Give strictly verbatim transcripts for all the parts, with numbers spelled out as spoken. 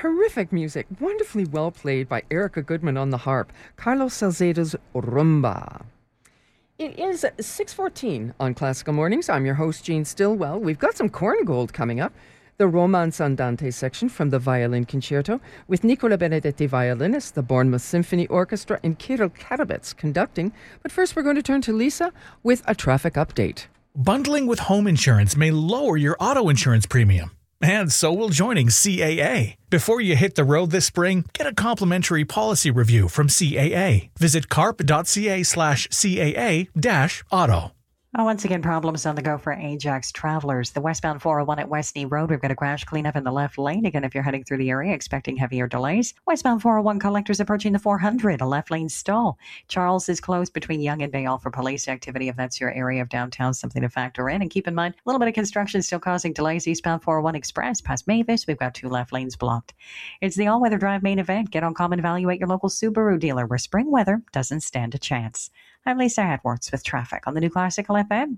terrific music, wonderfully well played by Erica Goodman on the harp, Carlos Salcedo's Rumba. It is six fourteen on Classical Mornings. I'm your host, Jean Stillwell. We've got some corn gold coming up. The Romance Andante section from the Violin Concerto with Nicola Benedetti, violinist, the Bournemouth Symphony Orchestra, and Kirill Karabets conducting. But first, we're going to turn to Lisa with a traffic update. Bundling with home insurance may lower your auto insurance premium. And so will joining C A A. Before you hit the road this spring, get a complimentary policy review from C A A. Visit carp.ca slash CAA dash auto. Oh, once again, problems on the go for Ajax travelers. The westbound four oh one at Westney Road, we've got a crash cleanup in the left lane. Again, if you're heading through the area, expecting heavier delays. Westbound four oh one collectors approaching the four hundred, a left lane stall. Charles is closed between Yonge and Bayall for police activity. If that's your area of downtown, something to factor in. And keep in mind, a little bit of construction still causing delays. Eastbound four oh one Express past Mavis, we've got two left lanes blocked. It's the all-weather drive main event. Get on Common Value at your local Subaru dealer where spring weather doesn't stand a chance. I'm Lisa Edwards with traffic on the New Classical F M.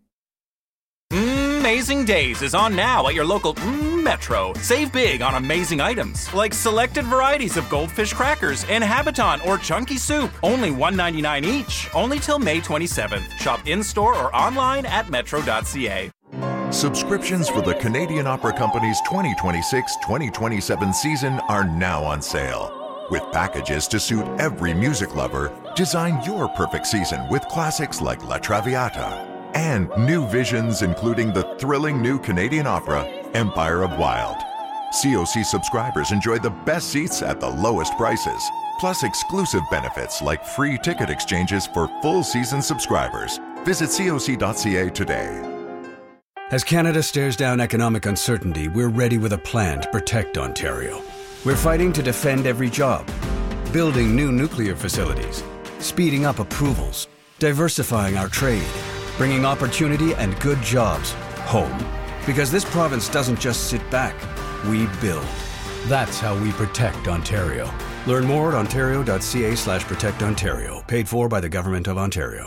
Amazing Days is on now at your local Metro. Save big on amazing items like selected varieties of goldfish crackers and Habiton or Chunky Soup. Only one dollar ninety-nine each. Only till May twenty-seventh. Shop in-store or online at metro dot c a. Subscriptions for the Canadian Opera Company's twenty twenty-six twenty twenty-seven season are now on sale. With packages to suit every music lover, design your perfect season with classics like La Traviata and new visions including the thrilling new Canadian opera, Empire of Wild. C O C subscribers enjoy the best seats at the lowest prices, plus exclusive benefits like free ticket exchanges for full season subscribers. Visit C O C dot C A today. As Canada stares down economic uncertainty, we're ready with a plan to protect Ontario. We're fighting to defend every job, building new nuclear facilities, speeding up approvals, diversifying our trade, bringing opportunity and good jobs home. Because this province doesn't just sit back, we build. That's how we protect Ontario. Learn more at ontario.ca slash protect Ontario. Paid for by the Government of Ontario.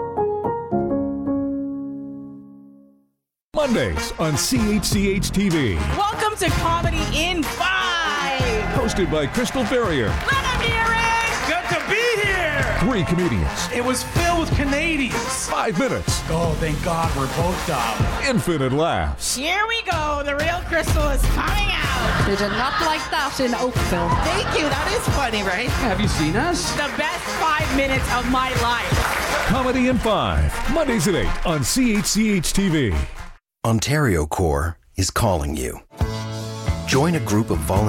Mondays on C H C H T V. Welcome to Comedy in Five. Hosted by Crystal Ferrier. Let him hear it. Good to be here. Three comedians. It was filled with Canadians. Five minutes. Oh, thank God we're both dumb. Infinite laughs. Here we go. The real Crystal is coming out. They did not like that in Oakville. Thank you. That is funny, right? Have you seen us? The best five minutes of my life. Comedy in Five. Mondays at eight on C H C H T V. Ontario Corps is calling you. Join a group of volunteers